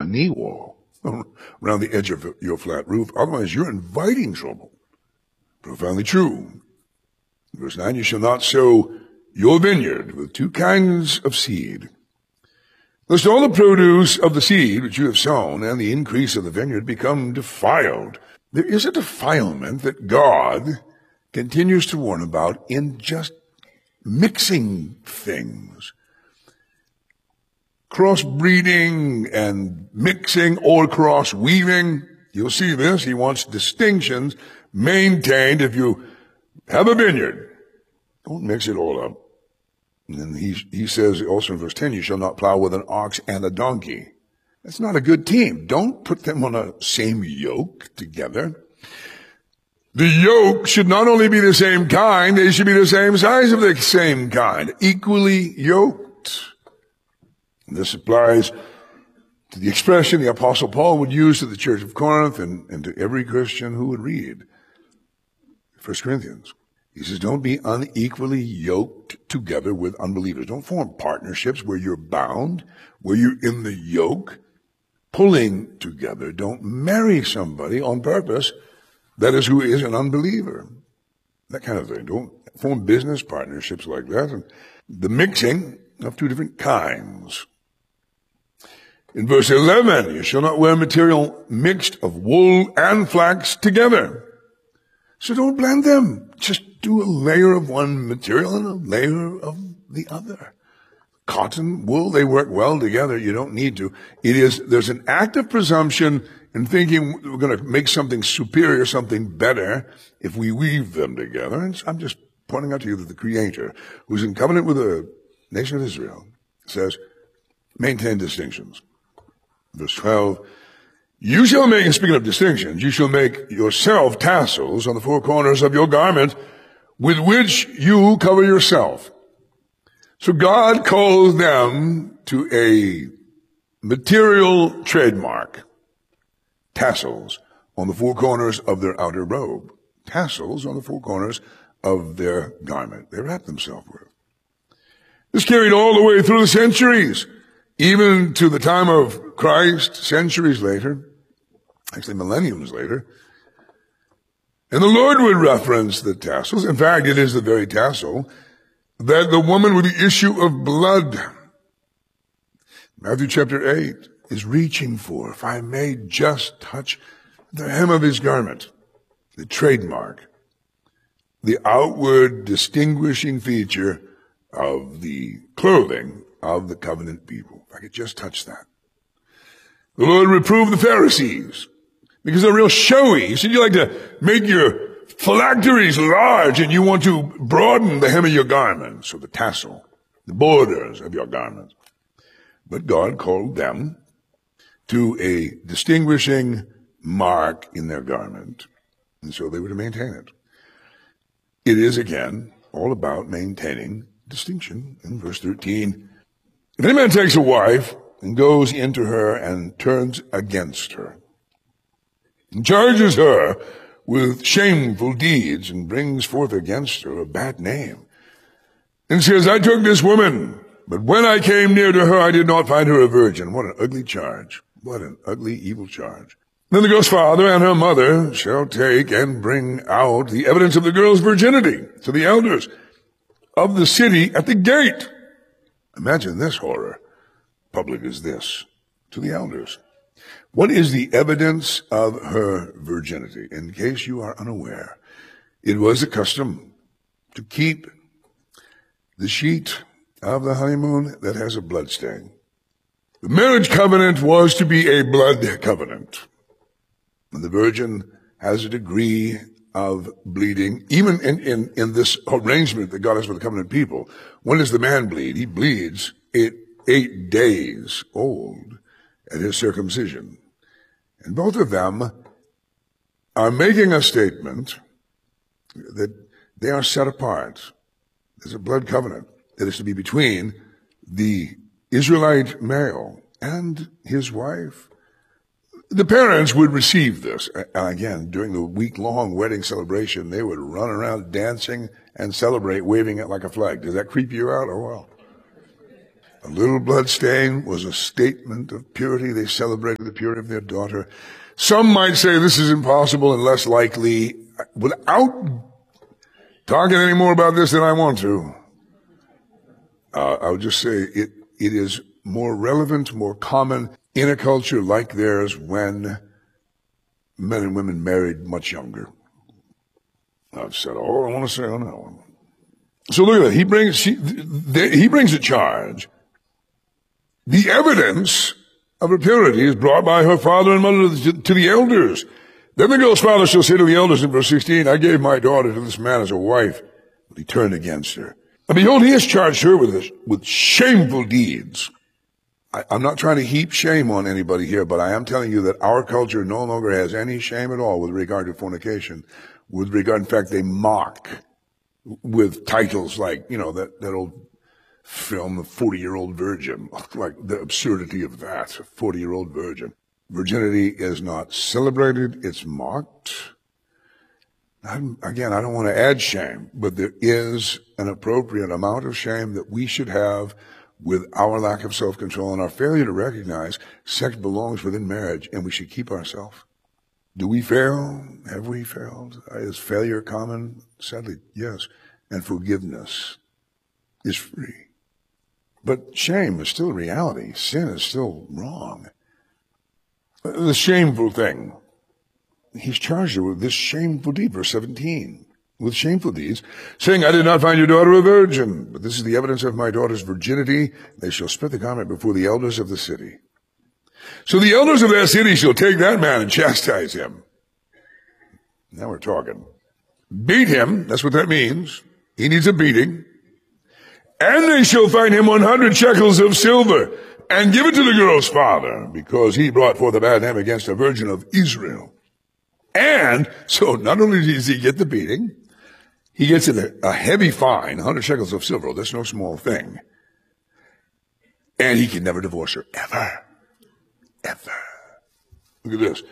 knee wall around the edge of your flat roof. Otherwise, you're inviting trouble. Profoundly true. Verse 9, you shall not sow your vineyard with two kinds of seed, lest all the produce of the seed which you have sown and the increase of the vineyard become defiled. There is a defilement that God continues to warn about in just mixing things. Crossbreeding and mixing or cross-weaving. You'll see this. He wants distinctions maintained. If you have a vineyard, don't mix it all up. And he says also in verse 10, you shall not plow with an ox and a donkey. That's not a good team. Don't put them on a same yoke together. The yoke should not only be the same kind, they should be the same size of the same kind, equally yoked. And this applies to the expression the Apostle Paul would use to the church of Corinth and to every Christian who would read 1 Corinthians. He says, don't be unequally yoked together with unbelievers. Don't form partnerships where you're bound, where you're in the yoke, pulling together. Don't marry somebody on purpose, that is, who is an unbeliever. That kind of thing. Don't form business partnerships like that. And the mixing of two different kinds. In verse 11, you shall not wear material mixed of wool and flax together. So don't blend them. Just do a layer of one material and a layer of the other. Cotton, wool, they work well together. You don't need to. There's an active presumption in thinking we're going to make something superior, something better, if we weave them together. And I'm just pointing out to you that the Creator, who's in covenant with the nation of Israel, says, maintain distinctions. Verse 12, you shall make, speaking of distinctions, you shall make yourself tassels on the four corners of your garment with which you cover yourself. So God calls them to a material trademark. Tassels on the four corners of their outer robe. Tassels on the four corners of their garment they wrap themselves with. This carried all the way through the centuries, even to the time of Christ, centuries later, actually millenniums later. And the Lord would reference the tassels. In fact, it is the very tassel that the woman with the issue of blood, Matthew chapter 8, is reaching for. If I may just touch the hem of his garment, the trademark, the outward distinguishing feature of the clothing of the covenant people. If I could just touch that. The Lord reproved the Pharisees because they're real showy. He said, you like to make your phylacteries large and you want to broaden the hem of your garment. So the tassel, the borders of your garment. But God called them to a distinguishing mark in their garment. And so they were to maintain it. It is, again, all about maintaining distinction. In verse 13, if any man takes a wife and goes into her and turns against her, and charges her with shameful deeds and brings forth against her a bad name, and says, I took this woman, but when I came near to her, I did not find her a virgin. What an ugly charge. What an ugly, evil charge. Then the girl's father and her mother shall take and bring out the evidence of the girl's virginity to the elders of the city at the gate. Imagine this horror. Public as this. To the elders. What is the evidence of her virginity? In case you are unaware, it was a custom to keep the sheet of the honeymoon that has a blood stain. The marriage covenant was to be a blood covenant. And the virgin has a degree of bleeding, even in this arrangement that God has for the covenant people. When does the man bleed? He bleeds 8 days old at his circumcision. And both of them are making a statement that they are set apart. There's a blood covenant that is to be between the Israelite male and his wife. The parents would receive this. Again, during the week-long wedding celebration, they would run around dancing and celebrate, waving it like a flag. Does that creep you out? Oh, well. A little blood stain was a statement of purity. They celebrated the purity of their daughter. Some might say this is impossible and less likely. Without talking any more about this than I want to, I would just say it is more relevant, more common in a culture like theirs when men and women married much younger. I've said all I want to say on that one. So look at that. He brings a charge. The evidence of her purity is brought by her father and mother to the elders. Then the girl's father shall say to the elders in verse 16, I gave my daughter to this man as a wife, but he turned against her. And behold, he has charged her with shameful deeds. I'm not trying to heap shame on anybody here, but I am telling you that our culture no longer has any shame at all with regard to fornication. In fact, they mock with titles like, that old film, The 40-Year-Old Virgin, like the absurdity of that, a 40-year-old virgin. Virginity is not celebrated, it's mocked. Again, I don't want to add shame, but there is an appropriate amount of shame that we should have with our lack of self-control and our failure to recognize sex belongs within marriage and we should keep ourselves. Do we fail? Have we failed? Is failure common? Sadly, yes. And forgiveness is free. But shame is still reality. Sin is still wrong. The shameful thing. He's charged her with this shameful deed, verse 17. With shameful deeds, saying, I did not find your daughter a virgin, but this is the evidence of my daughter's virginity. They shall split the garment before the elders of the city. So the elders of that city shall take that man and chastise him. Now we're talking. Beat him, that's what that means. He needs a beating. And they shall fine him 100 shekels of silver and give it to the girl's father, because he brought forth a bad name against a virgin of Israel. And so not only does he get the beating, he gets a heavy fine, 100 shekels of silver. That's no small thing. And he can never divorce her, ever. Ever. Look at this.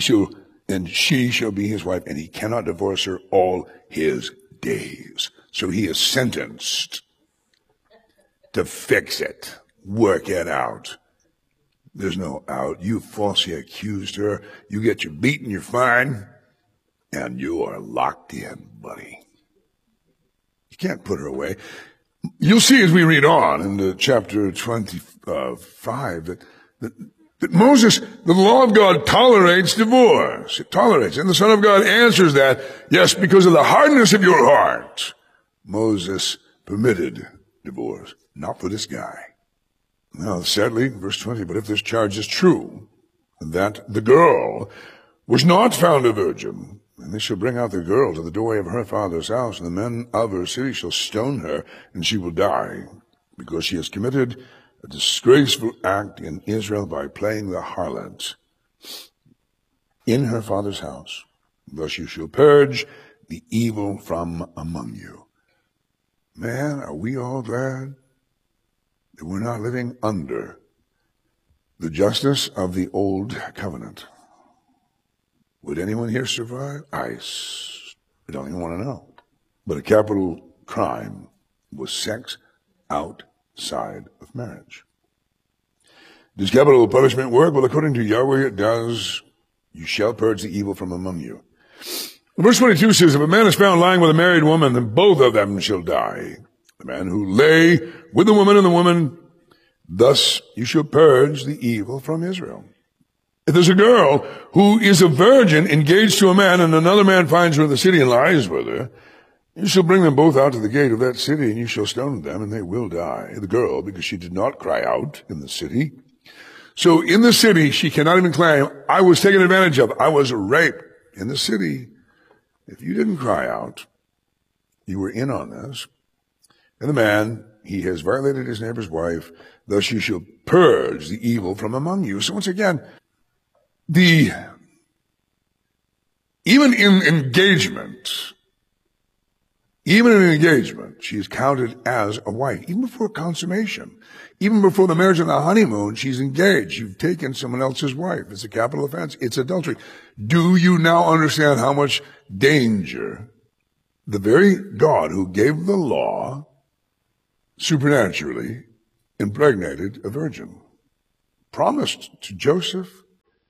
She shall be his wife, and he cannot divorce her all his days. So he is sentenced to fix it, work it out. There's no out. You falsely accused her. You get your beating, you're fine, and you are locked in, buddy. You can't put her away. You'll see as we read on in the chapter 25 that Moses, the law of God tolerates divorce. It tolerates. And the Son of God answers that, yes, because of the hardness of your heart, Moses permitted divorce. Not for this guy. Now, sadly, verse 20, but if this charge is true, that the girl was not found a virgin, then they shall bring out the girl to the doorway of her father's house, and the men of her city shall stone her, and she will die, because she has committed a disgraceful act in Israel by playing the harlot in her father's house. Thus you shall purge the evil from among you. Man, are we all glad that we're not living under the justice of the old covenant? Would anyone here survive? I don't even want to know. But a capital crime was sex outside of marriage. Does capital punishment work? Well, according to Yahweh, it does. You shall purge the evil from among you. Verse 22 says, if a man is found lying with a married woman, then both of them shall die. The man who lay with the woman and the woman, thus you shall purge the evil from Israel. If there's a girl who is a virgin engaged to a man and another man finds her in the city and lies with her, you shall bring them both out to the gate of that city and you shall stone them and they will die. The girl, because she did not cry out in the city. So in the city, she cannot even claim, I was taken advantage of. I was raped in the city. If you didn't cry out, you were in on this. And the man, he has violated his neighbor's wife. Thus you shall purge the evil from among you. So once again, even in engagement, she is counted as a wife. Even before consummation, even before the marriage and the honeymoon, she's engaged. You've taken someone else's wife. It's a capital offense. It's adultery. Do you now understand how much danger the very God who gave the law supernaturally impregnated a virgin, promised to Joseph.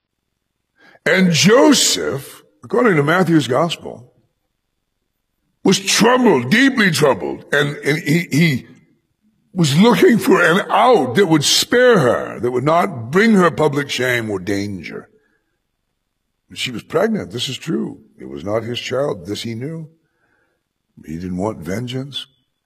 And Joseph, according to Matthew's gospel, was troubled, deeply troubled, and he was looking for an out that would spare her, that would not bring her public shame or danger. She was pregnant. This is true. It was not his child. This he knew. He didn't want vengeance.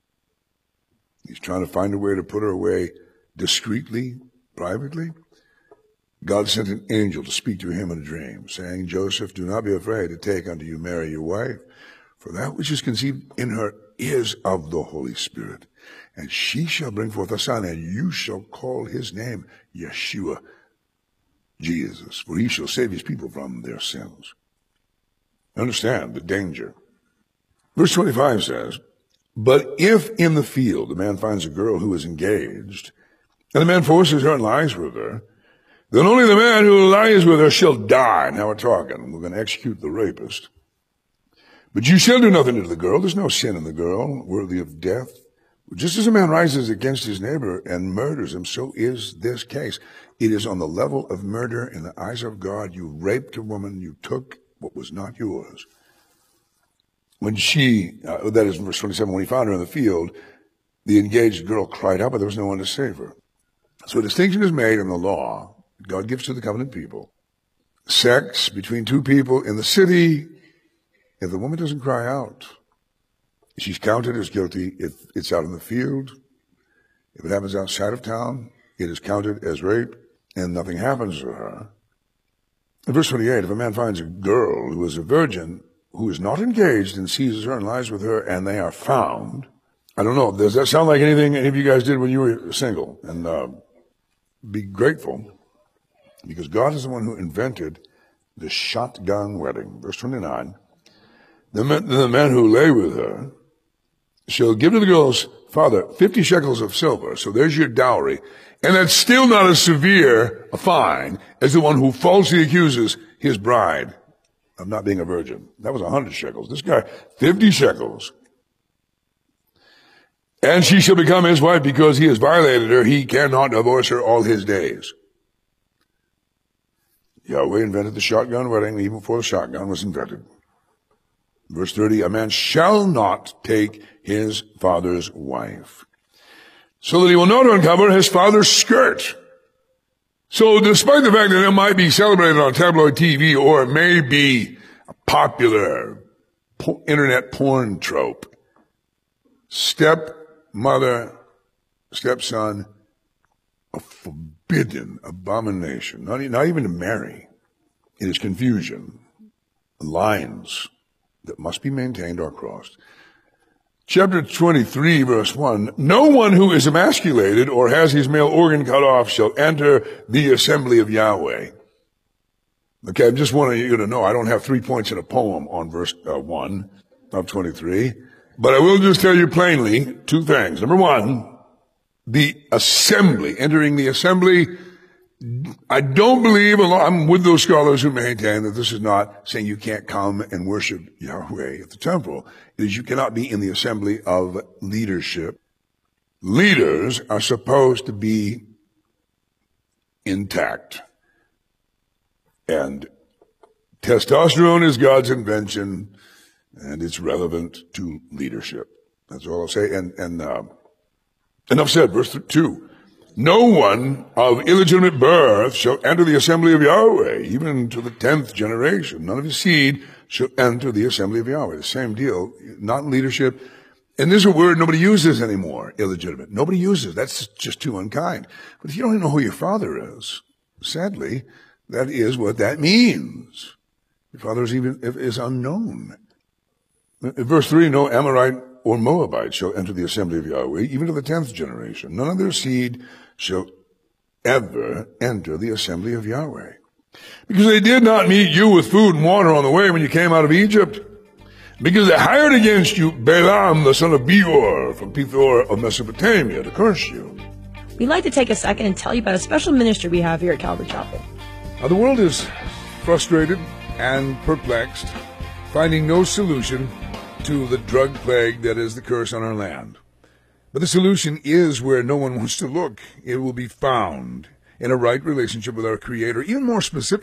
He's trying to find a way to put her away discreetly, privately. God sent an angel to speak to him in a dream, saying, Joseph, do not be afraid to take unto you Mary your wife, for that which is conceived in her is of the Holy Spirit. And she shall bring forth a son, and you shall call his name Yeshua, Jesus, for he shall save his people from their sins. Understand the danger. Verse 25 says, but if in the field a man finds a girl who is engaged, and the man forces her and lies with her, then only the man who lies with her shall die. Now we're talking. We're going to execute the rapist. But you shall do nothing to the girl. There's no sin in the girl worthy of death. Just as a man rises against his neighbor and murders him, so is this case. It is on the level of murder in the eyes of God. You raped a woman. You took what was not yours. When she, that is verse 27, when he found her in the field, the engaged girl cried out, but there was no one to save her. So a distinction is made in the law God gives to the covenant people. Sex between two people in the city, if the woman doesn't cry out, she's counted as guilty. If it's out in the field, if it happens outside of town, it is counted as rape, and nothing happens to her. In verse 28, if a man finds a girl who is a virgin, who is not engaged, and seizes her and lies with her, and they are found. I don't know, does that sound like anything any of you guys did when you were single? And be grateful, because God is the one who invented the shotgun wedding. Verse 29, the man who lay with her shall give to the girl's father 50 shekels of silver. So there's your dowry. And that's still not as severe a fine as the one who falsely accuses his bride of not being a virgin. That was 100 shekels. This guy, 50 shekels. And she shall become his wife because he has violated her. He cannot divorce her all his days. Yahweh invented the shotgun wedding even before the shotgun was invented. Verse 30, a man shall not take his father's wife, so that he will not uncover his father's skirt. So despite the fact that it might be celebrated on tabloid TV, or it may be a popular internet porn trope, stepmother, stepson, a forbidden abomination, not even to marry. It is confusion. Lines that must be maintained are crossed. Chapter 23, verse 1, no one who is emasculated or has his male organ cut off shall enter the assembly of Yahweh. Okay, I just want you to know I don't have 3 points in a poem on verse 1 of 23, but I will just tell you plainly 2 things. Number 1, the assembly, entering the assembly, I don't believe, I'm with those scholars who maintain that this is not saying you can't come and worship Yahweh at the temple. It is you cannot be in the assembly of leadership. Leaders are supposed to be intact. And testosterone is God's invention, and it's relevant to leadership. That's all I'll say. And enough said. Verse 2. No one of illegitimate birth shall enter the assembly of Yahweh, even to the 10th generation. None of his seed shall enter the assembly of Yahweh. The same deal, not in leadership. And there's a word nobody uses anymore, illegitimate. Nobody uses. That's just too unkind. But if you don't even know who your father is, sadly, that is what that means. Your father is unknown. In verse 3, no Amorite or Moabite shall enter the assembly of Yahweh, even to the 10th generation. None of their seed shall ever enter the assembly of Yahweh. Because they did not meet you with food and water on the way when you came out of Egypt. Because they hired against you Balaam, the son of Beor, from Pethor of Mesopotamia, to curse you. We'd like to take a second and tell you about a special ministry we have here at Calvary Chapel. Now, the world is frustrated and perplexed, finding no solution to the drug plague that is the curse on our land. But the solution is where no one wants to look. It will be found in a right relationship with our Creator, even more specifically.